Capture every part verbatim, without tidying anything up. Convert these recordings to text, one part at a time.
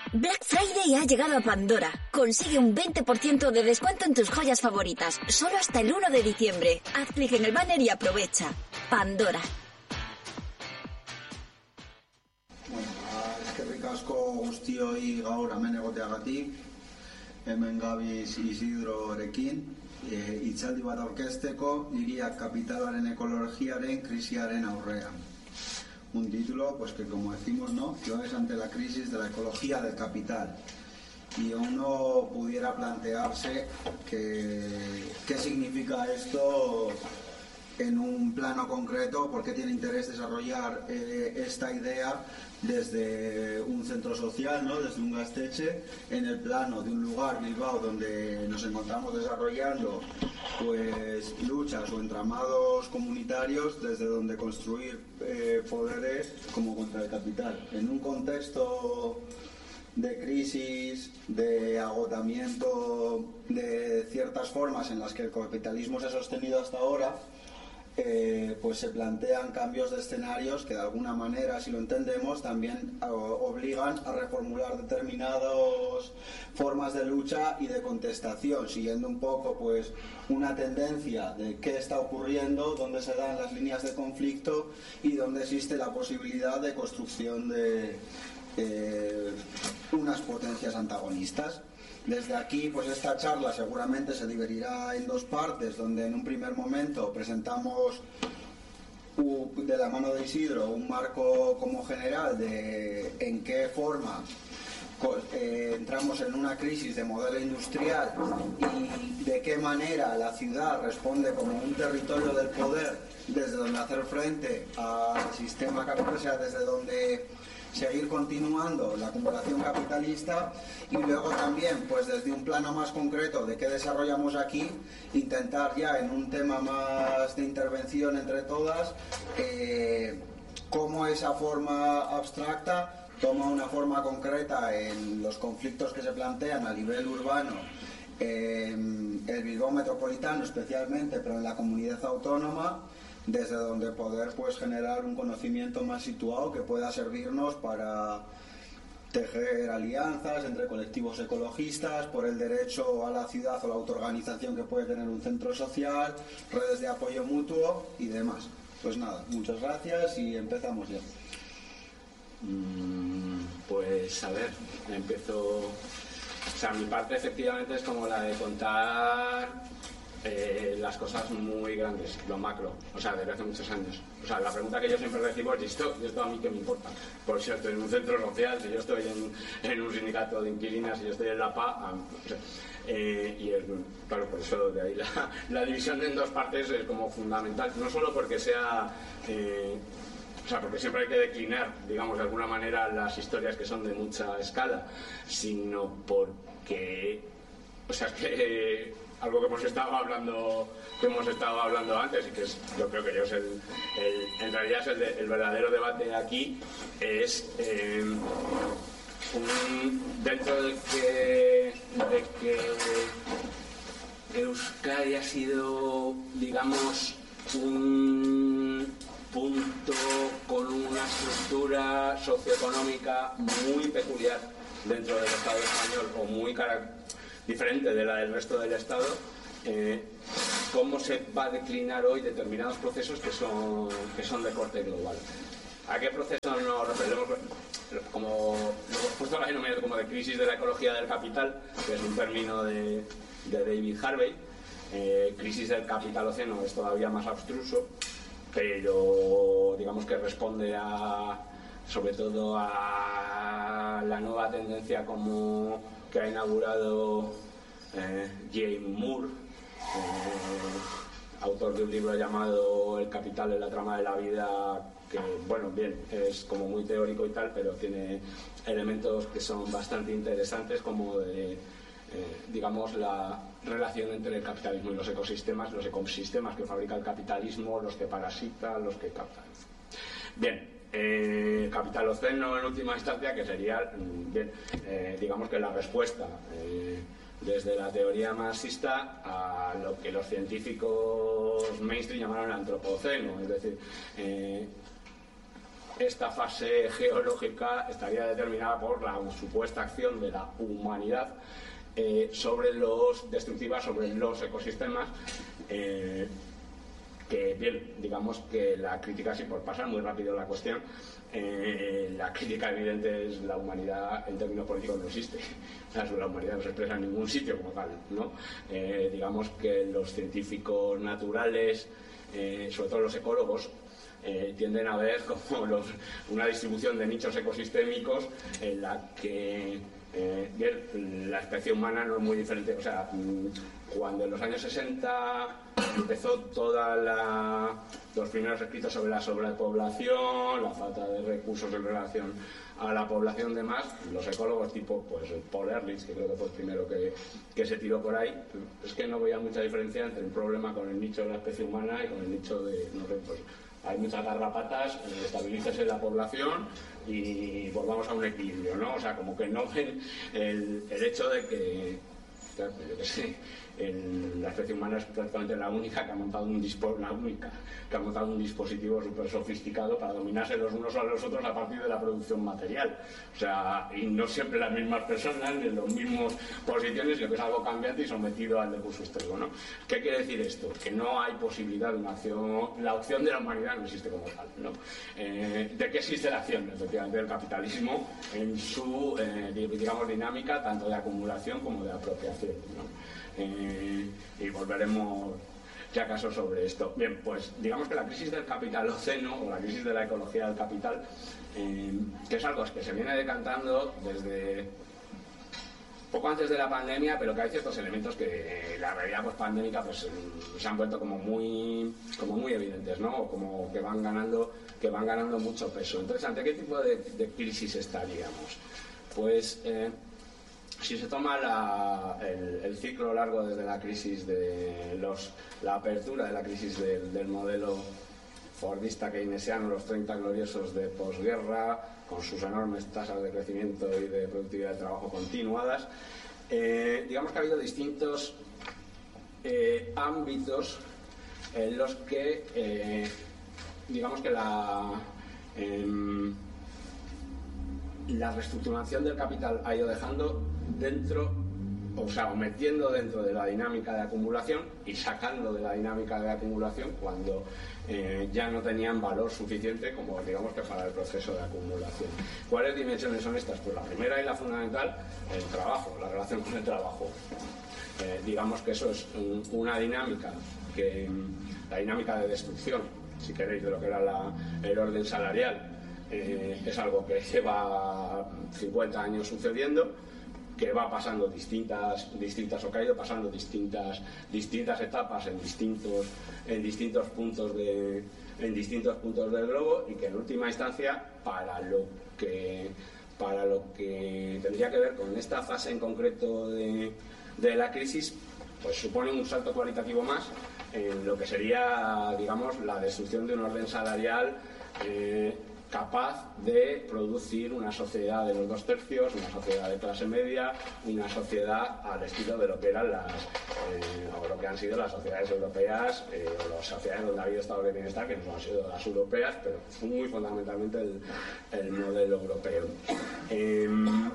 Black Friday ha llegado a Pandora. Consigue un veinte por ciento de descuento en tus joyas favoritas, solo hasta el uno de diciembre. Haz clic en el banner y aprovecha. Pandora. Bueno, eskerrik asko guztioi gaur hemen egoteagatik, hemen gabiz Isidrorekin, e, hitzaldi bat aurkezteko hiriak kapitalaren ekologiaren krisiaren aurrean. Un título, pues que como decimos, ¿no? Ciudades ante la crisis de la ecología del capital. Y uno pudiera plantearse que, qué significa esto en un plano concreto, por qué tiene interés desarrollar eh, esta idea desde un centro social, ¿no? Desde un Gaztetxe, en el plano de un lugar, Bilbao, donde nos encontramos desarrollando pues luchas o entramados comunitarios desde donde construir eh, poderes como contra el capital. En un contexto de crisis, de agotamiento de ciertas formas en las que el capitalismo se ha sostenido hasta ahora, Eh, pues se plantean cambios de escenarios que de alguna manera, si lo entendemos, también a, obligan a reformular determinadas formas de lucha y de contestación, siguiendo un poco pues una tendencia de qué está ocurriendo, dónde se dan las líneas de conflicto y dónde existe la posibilidad de construcción de eh, unas potencias antagonistas. Desde aquí, pues esta charla seguramente se dividirá en dos partes, donde en un primer momento presentamos de la mano de Isidro un marco como general de en qué forma eh, entramos en una crisis de modelo industrial y de qué manera la ciudad responde como un territorio del poder desde donde hacer frente al sistema capitalista, o sea, desde donde seguir continuando la acumulación capitalista, y luego también pues desde un plano más concreto de qué desarrollamos aquí, intentar ya en un tema más de intervención entre todas eh, cómo esa forma abstracta toma una forma concreta en los conflictos que se plantean a nivel urbano, eh, el Bilbao metropolitano especialmente, pero en la comunidad autónoma, desde donde poder pues generar un conocimiento más situado que pueda servirnos para tejer alianzas entre colectivos ecologistas por el derecho a la ciudad o la autoorganización que puede tener un centro social, redes de apoyo mutuo y demás. Pues nada, muchas gracias y empezamos ya. Mm, pues a ver, empiezo. O sea, mi parte efectivamente es como la de contar Eh, las cosas muy grandes, lo macro, o sea, desde hace muchos años. O sea, la pregunta que yo siempre recibo es: ¿y esto, ¿y esto a mí qué me importa? Por si yo estoy en un centro social, si yo estoy en, en un sindicato de inquilinas, si yo estoy en la P A, o sea, eh, y es, claro, por eso de ahí la, la división en dos partes es como fundamental, no solo porque sea eh, o sea, porque siempre hay que declinar, digamos, de alguna manera las historias que son de mucha escala, sino porque, o sea, es que eh, algo que hemos estado hablando que hemos estado hablando antes y que es, yo creo que yo es el, el en realidad es el, de, el verdadero debate aquí, es eh, un, dentro de que, de que Euskadi ha sido, digamos, un punto con una estructura socioeconómica muy peculiar dentro del Estado español, o muy característica, diferente de la del resto del Estado, eh, cómo se va a declinar hoy determinados procesos que son, que son de corte global. ¿A qué procesos nos referimos? Como lo he puesto la denominación como de crisis de la ecología del capital, que es un término de, de David Harvey. Eh, crisis del capitaloceno es todavía más abstruso, pero digamos que responde a, sobre todo a la nueva tendencia como que ha inaugurado eh, Jay Moore, eh, autor de un libro llamado El capital en la trama de la vida, que, bueno, bien, es como muy teórico y tal, pero tiene elementos que son bastante interesantes, como de, eh, digamos, la relación entre el capitalismo y los ecosistemas, los ecosistemas que fabrica el capitalismo, los que parasita, los que captan. Bien. Eh, capitaloceno en última instancia, que sería bien, eh, digamos que la respuesta eh, desde la teoría marxista a lo que los científicos mainstream llamaron el antropoceno, es decir, eh, esta fase geológica estaría determinada por la supuesta acción de la humanidad eh, sobre los destructiva sobre los ecosistemas. Eh, que bien, digamos que la crítica, sí, por pasar muy rápido la cuestión, eh, la crítica evidente es la humanidad en términos políticos no existe. O sea, la humanidad no se expresa en ningún sitio como tal, ¿no? Eh, digamos que los científicos naturales, eh, sobre todo los ecólogos, eh, tienden a ver como los, una distribución de nichos ecosistémicos en la que Eh, bien, la especie humana no es muy diferente. O sea, cuando en los años sesenta empezó toda la, los primeros escritos sobre la sobrepoblación, la falta de recursos en relación a la población de más, los ecólogos tipo pues Paul Ehrlich, que creo que fue el primero que, que se tiró por ahí, es que no veía mucha diferencia entre un problema con el nicho de la especie humana y con el nicho de, no sé, pues hay muchas garrapatas, estabilícese la población y volvamos a un equilibrio, ¿no? O sea, como que no ven el, el hecho de que, yo qué sé, el, la especie humana es prácticamente la única que ha montado un dispo, la única que ha montado un dispositivo súper sofisticado para dominarse los unos a los otros a partir de la producción material. O sea, y no siempre las mismas personas, ni en las mismas posiciones, sino que es algo cambiante y sometido al decurso histórico, ¿no? ¿Qué quiere decir esto? Que no hay posibilidad de una acción, la opción de la humanidad no existe como tal, ¿no? Eh, ¿De qué existe la acción? Efectivamente, del capitalismo en su, eh, digamos, dinámica tanto de acumulación como de apropiación, ¿no? Eh, y volveremos si acaso sobre esto. Bien, pues digamos que la crisis del capitaloceno o la crisis de la ecología del capital, eh, que es algo que se viene decantando desde poco antes de la pandemia, pero que hay ciertos elementos que la realidad post-pandémica pues, se han vuelto como muy, como muy evidentes, ¿no? O como que van ganando, que van ganando mucho peso. Entonces, ¿ante qué tipo de, de crisis estaríamos? Pues eh, si se toma la, el, el ciclo largo desde la crisis de los, la apertura de la crisis del, del modelo fordista keynesiano, los treinta gloriosos de posguerra, con sus enormes tasas de crecimiento y de productividad de trabajo continuadas, eh, digamos que ha habido distintos eh, ámbitos en los que eh, digamos que la eh, la reestructuración del capital ha ido dejando dentro, o sea, o metiendo dentro de la dinámica de acumulación y sacando de la dinámica de acumulación cuando eh, ya no tenían valor suficiente como digamos que para el proceso de acumulación. ¿Cuáles dimensiones son estas? Pues la primera y la fundamental, el trabajo, la relación con el trabajo. Eh, digamos que eso es un, una dinámica que la dinámica de destrucción, si queréis, de lo que era la, el orden salarial. Eh, es algo que lleva cincuenta años sucediendo, que va pasando distintas, distintas o que ha ido pasando distintas, distintas etapas en distintos, en distintos puntos de, en distintos puntos del globo y que en última instancia para lo que para lo que tendría que ver con esta fase en concreto de, de la crisis, pues supone un salto cualitativo más en lo que sería, digamos, la destrucción de un orden salarial eh, capaz de producir una sociedad de los dos tercios, una sociedad de clase media, una sociedad al estilo de lo que eran las, eh, o lo que han sido las sociedades europeas, eh, o las sociedades donde ha habido estados de bienestar, que no han sido las europeas, pero muy fundamentalmente el, el modelo europeo. Eh,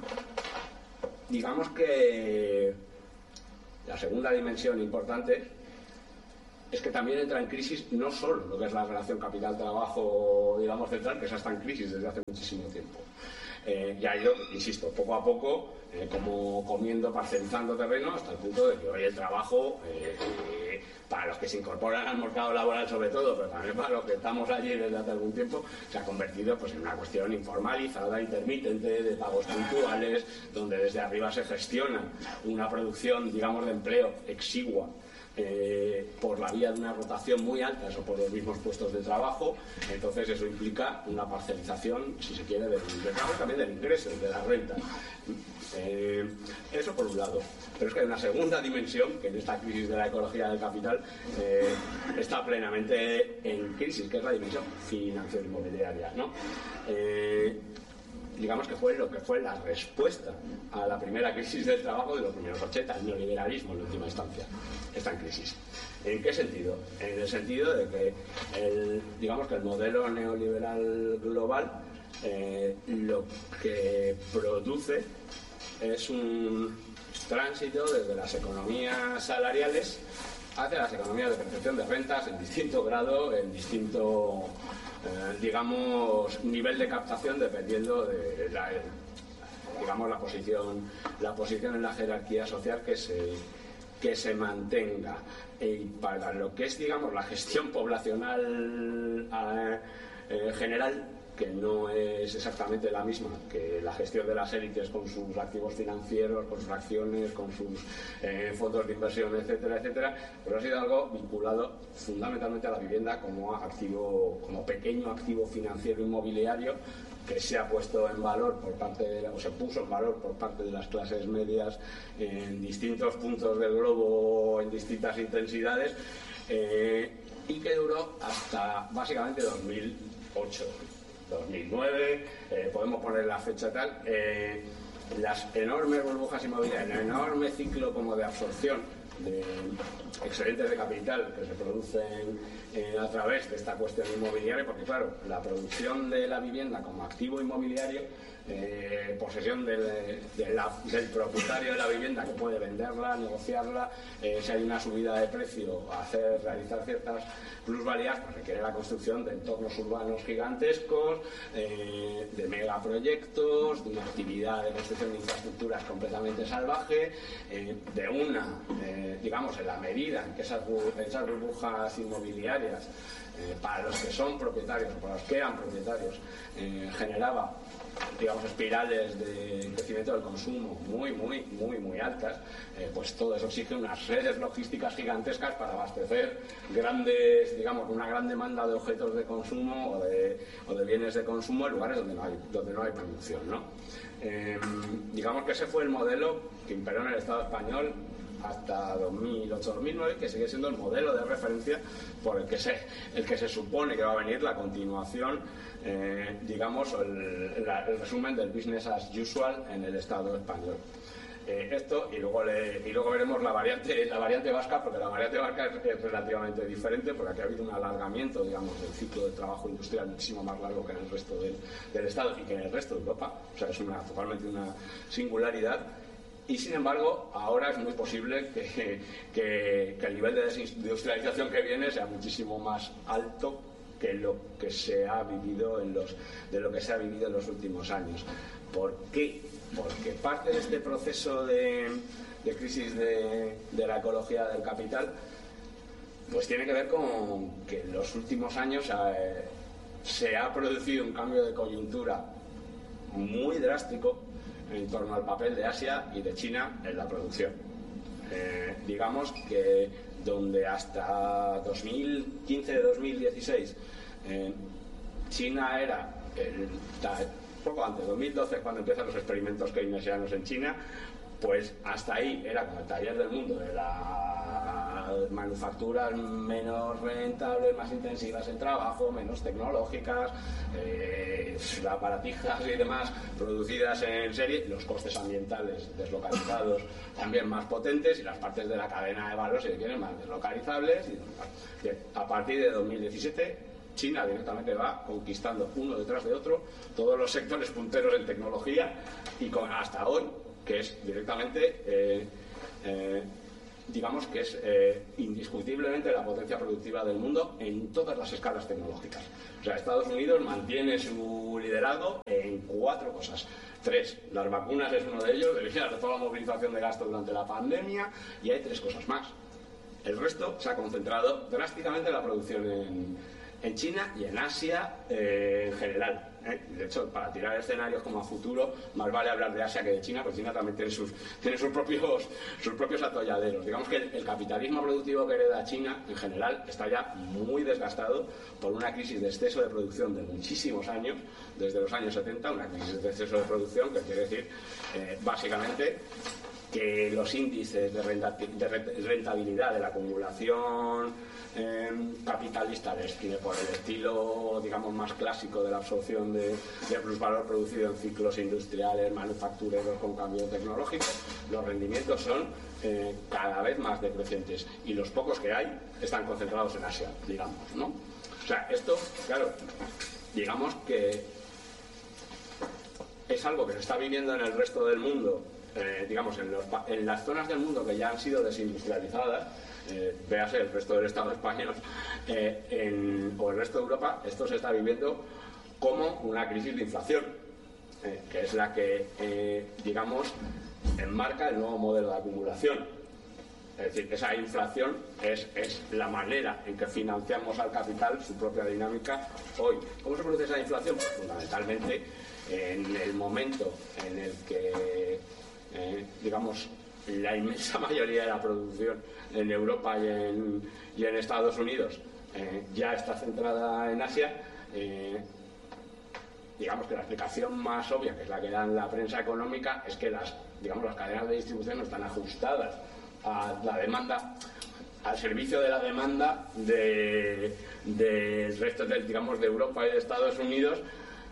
digamos que la segunda dimensión importante es que también entra en crisis no solo lo que es la relación capital-trabajo, digamos, central, que esa está en crisis desde hace muchísimo tiempo. Eh, ya ha ido, insisto, poco a poco, eh, como comiendo, parcelizando terreno, hasta el punto de que hoy el trabajo, eh, eh, para los que se incorporan al mercado laboral sobre todo, pero también para los que estamos allí desde hace algún tiempo, se ha convertido pues, en una cuestión informalizada, intermitente, de pagos puntuales, donde desde arriba se gestiona una producción, digamos, de empleo exigua, Eh, por la vía de una rotación muy alta o por los mismos puestos de trabajo. Entonces eso implica una parcelización, si se quiere, del mercado, también del ingreso, de la renta. Eh, eso por un lado. Pero es que hay una segunda dimensión que en esta crisis de la ecología del capital eh, está plenamente en crisis, que es la dimensión financiero-inmobiliaria, ¿no? Eh, digamos que fue lo que fue la respuesta a la primera crisis del trabajo de los primeros ochenta, el neoliberalismo en última instancia está en crisis. ¿En qué sentido? En el sentido de que el, digamos que el modelo neoliberal global eh, lo que produce es un tránsito desde las economías salariales hacia las economías de percepción de rentas en distinto grado, en distinto, eh, digamos, nivel de captación dependiendo de la, digamos, la posición, la posición en la jerarquía social que se, que se mantenga. Y para lo que es, digamos, la gestión poblacional eh, eh, general, que no es exactamente la misma que la gestión de las élites con sus activos financieros, con sus acciones, con sus eh, fondos de inversión, etcétera, etcétera, pero ha sido algo vinculado fundamentalmente a la vivienda como activo, como pequeño activo financiero inmobiliario que se ha puesto en valor por parte de, o se puso en valor por parte de las clases medias en distintos puntos del globo, en distintas intensidades, eh, y que duró hasta básicamente dos mil ocho. dos mil nueve, eh, podemos poner la fecha tal, eh, las enormes burbujas inmobiliarias, el enorme ciclo como de absorción de excedentes de capital que se producen eh, a través de esta cuestión inmobiliaria, porque claro, la producción de la vivienda como activo inmobiliario, eh, posesión del, de la, del propietario de la vivienda que puede venderla, negociarla, eh, si hay una subida de precio, hacer, realizar ciertas plusvalías, pues requiere la construcción de entornos urbanos gigantescos, eh, de megaproyectos, de una actividad de construcción de infraestructuras completamente salvaje, eh, de una, eh, digamos, en la medida en que esas, esas burbujas inmobiliarias, eh, para los que son propietarios o para los que eran propietarios, eh, generaba, digamos, espirales de crecimiento del consumo muy, muy, muy, muy altas, eh, pues todo eso exige unas redes logísticas gigantescas para abastecer grandes, digamos, una gran demanda de objetos de consumo o de, o de bienes de consumo en lugares donde no hay, donde no hay producción, ¿no? Eh, digamos que ese fue el modelo que imperó en el Estado español hasta dos mil ocho dos mil nueve, que sigue siendo el modelo de referencia por el que se, el que se supone que va a venir la continuación, eh, digamos, el, la, el resumen del business as usual en el Estado español. Eh, esto y luego, le, y luego veremos la variante, la variante vasca, porque la variante vasca es, es relativamente diferente, porque aquí ha habido un alargamiento, digamos, del ciclo de trabajo industrial muchísimo más largo que en el resto del, del Estado y que en el resto de Europa. O sea, es una, totalmente una singularidad. Y sin embargo, ahora es muy posible que, que, que el nivel de desindustrialización que viene sea muchísimo más alto que lo que se ha vivido en los, de lo que se ha vivido en los últimos años. ¿Por qué? Porque parte de este proceso de, de crisis de, de la ecología del capital, pues tiene que ver con que en los últimos años eh, se ha producido un cambio de coyuntura muy drástico en torno al papel de Asia y de China en la producción. Eh, digamos que donde hasta dos mil quince dos mil dieciséis eh, China era el, poco antes, dos mil doce, cuando empiezan los experimentos keynesianos en China, pues hasta ahí era como el taller del mundo de las manufacturas menos rentables, más intensivas en trabajo, menos tecnológicas, eh, aparatijas y demás producidas en serie, los costes ambientales deslocalizados también más potentes y las partes de la cadena de valor, si quieren, más deslocalizables. Y, bien, a partir de dos mil diecisiete China directamente va conquistando uno detrás de otro todos los sectores punteros en tecnología y con, hasta hoy, que es directamente, eh, eh, digamos que es eh, indiscutiblemente la potencia productiva del mundo en todas las escalas tecnológicas. O sea, Estados Unidos mantiene su liderazgo en cuatro cosas. Tres, las vacunas es uno de ellos, debido a toda la movilización de gasto durante la pandemia, y hay tres cosas más. El resto se ha concentrado drásticamente en la producción en, en China y en Asia eh, en general. ¿eh? De hecho, para tirar escenarios como a futuro, más vale hablar de Asia que de China, porque China también tiene sus, tiene sus, propios, sus propios atolladeros. Digamos que el, el capitalismo productivo que hereda China, en general, está ya muy desgastado por una crisis de exceso de producción de muchísimos años, desde los años setenta, una crisis de exceso de producción que quiere decir, eh, básicamente, que los índices de rentabilidad de la acumulación eh, capitalista describe por el estilo, digamos, más clásico de la absorción de, de plusvalor producido en ciclos industriales, manufactureros con cambio tecnológico, los rendimientos son eh, cada vez más decrecientes y los pocos que hay están concentrados en Asia, digamos, ¿no? O sea, esto, claro, digamos que es algo que se está viviendo en el resto del mundo. Eh, digamos, en, los, en las zonas del mundo que ya han sido desindustrializadas, eh, véase el resto del Estado español eh, en, o el resto de Europa, esto se está viviendo como una crisis de inflación, eh, que es la que, eh, digamos, enmarca el nuevo modelo de acumulación. Es decir, esa inflación es, es la manera en que financiamos al capital su propia dinámica hoy. ¿Cómo se produce esa inflación? Pues fundamentalmente en el momento en el que Eh, digamos, la inmensa mayoría de la producción en Europa y en, y en Estados Unidos eh, ya está centrada en Asia. Eh, digamos que la explicación más obvia, que es la que da en la prensa económica, es que las, digamos, las cadenas de distribución no están ajustadas a la demanda, al servicio de la demanda del de, de resto de, digamos, de Europa y de Estados Unidos,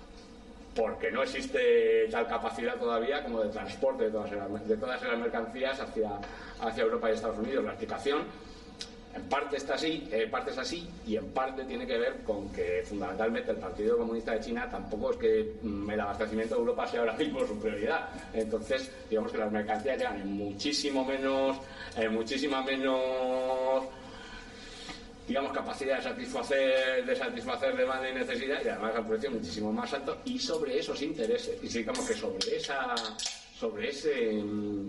porque no existe tal capacidad todavía como de transporte de todas las, de todas las mercancías hacia, hacia Europa y Estados Unidos. La explicación en parte está así, en parte es así, y en parte tiene que ver con que fundamentalmente el Partido Comunista de China tampoco es que el abastecimiento de Europa sea ahora mismo su prioridad. Entonces, digamos que las mercancías llegan en muchísimo menos, en muchísima menos, digamos, capacidad de satisfacer, de satisfacer demanda y necesidad, y además a un precio muchísimo más alto, y sobre esos intereses, y digamos que sobre esa, sobre ese,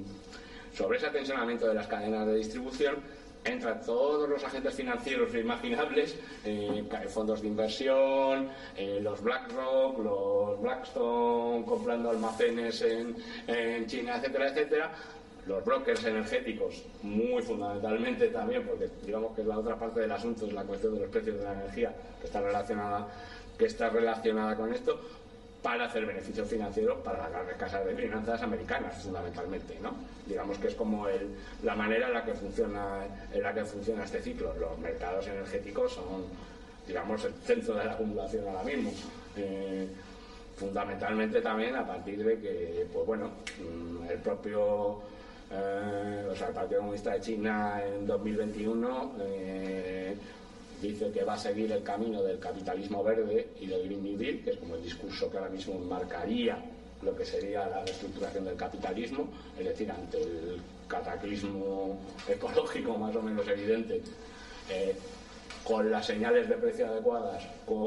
sobre ese tensionamiento de las cadenas de distribución entran todos los agentes financieros imaginables, eh, fondos de inversión, eh, los BlackRock, los Blackstone comprando almacenes en, en China, etcétera, etcétera. Los brokers energéticos, muy fundamentalmente también, porque digamos que es la otra parte del asunto, es la cuestión de los precios de la energía, que está relacionada, que está relacionada con esto, para hacer beneficios financieros para las grandes casas de finanzas americanas, fundamentalmente, ¿no? Digamos que es como el, la manera en la que funciona, en la que funciona este ciclo. Los mercados energéticos son, digamos, el centro de la acumulación ahora mismo. Eh, fundamentalmente también a partir de que, pues bueno, el propio Eh, o sea, el Partido Comunista de China en dos mil veintiuno eh, dice que va a seguir el camino del capitalismo verde y del Green New Deal, que es como el discurso que ahora mismo marcaría lo que sería la reestructuración del capitalismo, es decir, ante el cataclismo ecológico más o menos evidente, eh, con las señales de precio adecuadas,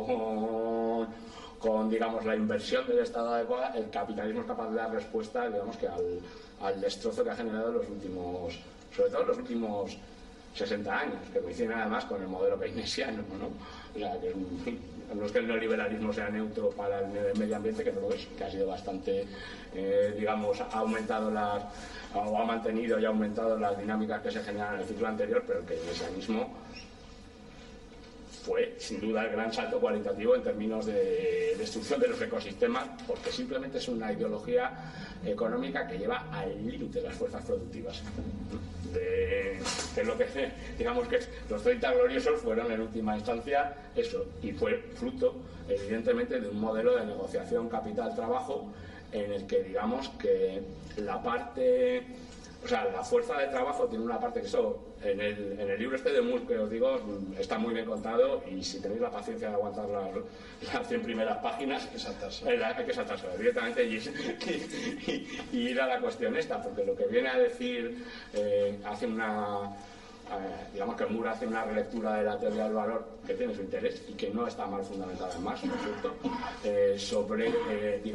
con, con digamos la inversión del Estado adecuada, el capitalismo es capaz de dar respuesta, digamos, que al al destrozo que ha generado los últimos, sobre todo los últimos sesenta años, que coinciden además con el modelo keynesiano, ¿no? O sea, que no es que el neoliberalismo sea neutro para el medio ambiente, que no lo es, que ha sido bastante, eh, digamos, ha aumentado las, o ha mantenido y ha aumentado las dinámicas que se generan en el ciclo anterior, pero el keynesianismo fue sin duda el gran salto cualitativo en términos de destrucción de los ecosistemas, porque simplemente es una ideología económica que lleva al límite las fuerzas productivas. De, que es lo que, digamos que los treinta gloriosos fueron en última instancia eso, y fue fruto evidentemente de un modelo de negociación capital-trabajo en el que, digamos, que la parte, o sea, la fuerza de trabajo tiene una parte que eso, en el, en el libro este de Musk que os digo, está muy bien contado, y si tenéis la paciencia de aguantar las, las cien primeras páginas, hay que saltarse, hay que saltarse directamente y, y, y ir a la cuestión esta, porque lo que viene a decir, eh, hace una, eh, digamos que Moore hace una relectura de la teoría del valor que tiene su interés y que no está mal fundamentada en más, ¿no es cierto? Eh, sobre, eh, digamos,